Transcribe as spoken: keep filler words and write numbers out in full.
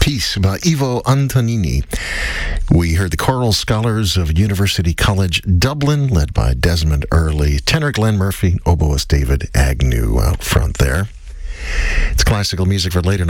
Peace by Ivo Antonini. We heard the Choral Scholars of University College Dublin, led by Desmond Earley, tenor Glenn Murphy, oboist David Agnew out front there. It's classical music for later